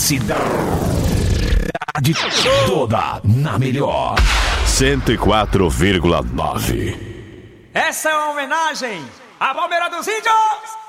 cidade toda na melhor 104,9. Essa é uma homenagem à Palmeira dos Índios.